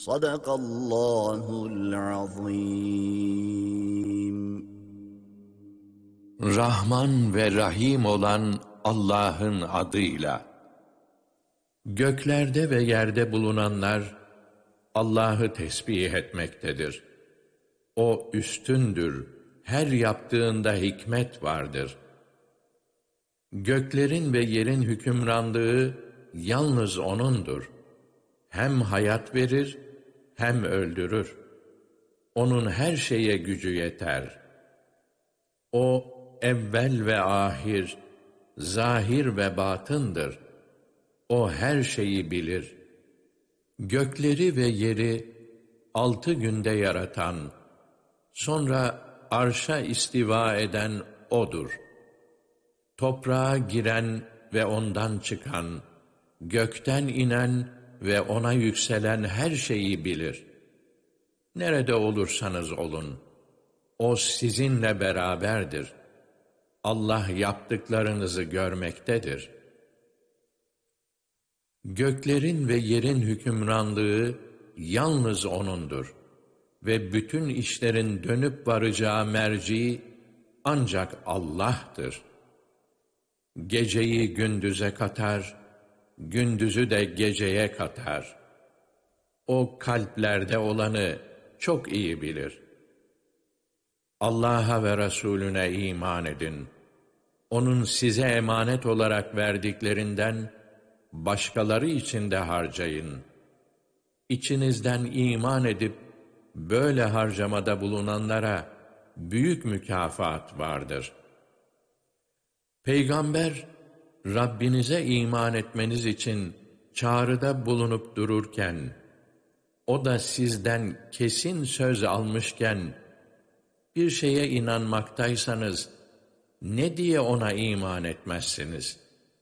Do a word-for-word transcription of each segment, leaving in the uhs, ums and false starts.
Sadakallahul azim. Rahman ve Rahim olan Allah'ın adıyla. Göklerde ve yerde bulunanlar Allah'ı tesbih etmektedir. O üstündür, her yaptığında hikmet vardır. Göklerin ve yerin hükümranlığı yalnız O'nundur. Hem hayat verir, hem öldürür. O'nun her şeye gücü yeter. O, evvel ve ahir, zahir ve batındır. O her şeyi bilir. Gökleri ve yeri altı günde yaratan, sonra arşa istiva eden O'dur. Toprağa giren ve ondan çıkan, gökten inen ve ona yükselen her şeyi bilir. Nerede olursanız olun, O sizinle beraberdir. Allah yaptıklarınızı görmektedir. Göklerin ve yerin hükümranlığı yalnız O'nundur ve bütün işlerin dönüp varacağı merci ancak Allah'tır. Geceyi gündüze katar, gündüzü de geceye katar. O kalplerde olanı çok iyi bilir. Allah'a ve Resulüne iman edin. O'nun size emanet olarak verdiklerinden başkaları için de harcayın. İçinizden iman edip böyle harcamada bulunanlara büyük mükafat vardır. Peygamber, Rabbinize iman etmeniz için çağrıda bulunup dururken, o da sizden kesin söz almışken, bir şeye inanmaktaysanız, ne diye ona iman etmezsiniz?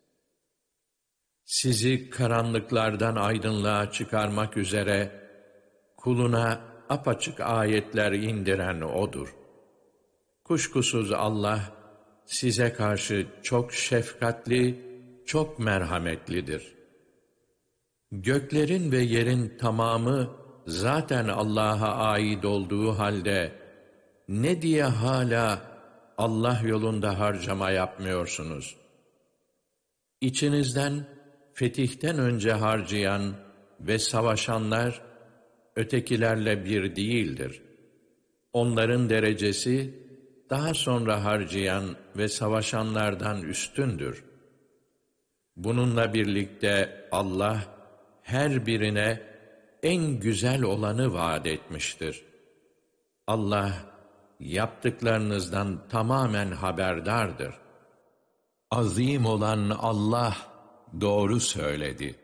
Sizi karanlıklardan aydınlığa çıkarmak üzere, kuluna apaçık ayetler indiren O'dur. Kuşkusuz Allah, size karşı çok şefkatli, çok merhametlidir. Göklerin ve yerin tamamı zaten Allah'a ait olduğu halde, ne diye hala Allah yolunda harcama yapmıyorsunuz? İçinizden fetihten önce harcayan ve savaşanlar, ötekilerle bir değildir. Onların derecesi, daha sonra harcayan ve savaşanlardan üstündür. Bununla birlikte Allah, her birine en güzel olanı vaat etmiştir. Allah, yaptıklarınızdan tamamen haberdardır. Azim olan Allah doğru söyledi.